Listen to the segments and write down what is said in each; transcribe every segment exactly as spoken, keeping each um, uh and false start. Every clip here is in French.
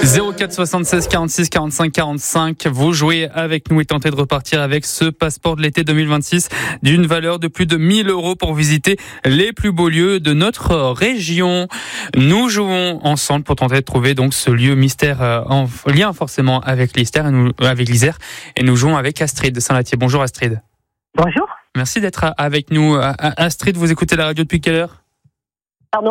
zéro quatre soixante-seize quarante-six quarante-cinq quarante-cinq. Vous jouez avec nous et tentez de repartir avec ce passeport de l'été deux mille vingt-six d'une valeur de plus de mille euros pour visiter les plus beaux lieux de notre région. Nous jouons ensemble pour tenter de trouver donc ce lieu mystère en lien forcément avec l'Isère et nous, avec l'Isère. Et nous jouons avec Astrid de Saint-Lathier. Bonjour Astrid. Bonjour. Merci d'être avec nous. Astrid, vous écoutez la radio depuis quelle heure ? Pardon ?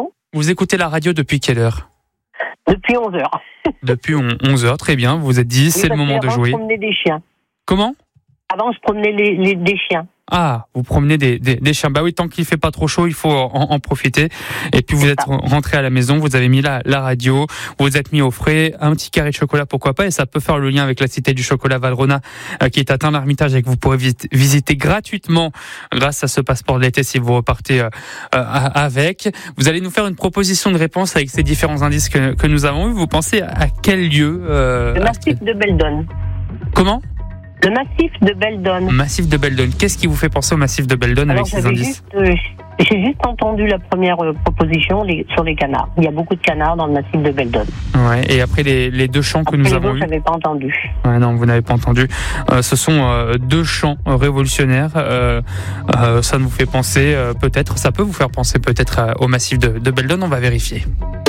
Vous écoutez la radio depuis quelle heure ? Depuis onze heures. Depuis onze heures, très bien. Vous vous êtes dit, oui, c'est le moment de jouer. Avant, je promenais des chiens. Comment ? Avant, je promenais les, les, des chiens. Ah, vous promenez des, des, des chiens. Bah oui, tant qu'il fait pas trop chaud, il faut en, en profiter. Et puis vous êtes rentré à la maison, vous avez mis la, la radio, vous vous êtes mis au frais, un petit carré de chocolat, pourquoi pas. Et ça peut faire le lien avec la Cité du Chocolat Valrhona, euh, qui est atteint l'Ermitage et que vous pourrez visiter, visiter gratuitement grâce à ce passeport de l'été si vous repartez euh, euh, avec. Vous allez nous faire une proposition de réponse avec ces différents indices que, que nous avons eu. Vous pensez à quel lieu euh, Le massif de Beldon. Comment ? Le massif de Beldon. Massif de Beldon. Qu'est-ce qui vous fait penser au massif de Beldon avec ces indices ? Juste, euh, J'ai juste entendu la première euh, proposition les, sur les canards. Il y a beaucoup de canards dans le massif de Beldon. Ouais. Et après les, les deux chants après que nous les avons autres, eus. je n'avais pas entendu. Ouais, non, vous n'avez pas entendu. Euh, ce sont euh, deux chants révolutionnaires. Euh, euh, ça nous fait penser euh, peut-être, ça peut vous faire penser peut-être euh, au massif de, de Beldon. On va vérifier.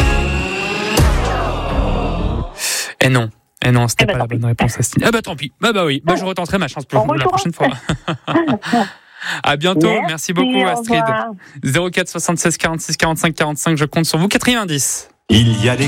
Et non. Eh non, c'était eh ben, pas la bonne réponse, Astrid. Ah bah tant pis. Bah bah oui, bah je retenterai ma chance pour vous la prochaine fois. À bientôt, merci, merci beaucoup Astrid. zéro quatre soixante-seize quarante-six quarante-cinq quarante-cinq, je compte sur vous. quatre-vingt-dix. Il y a des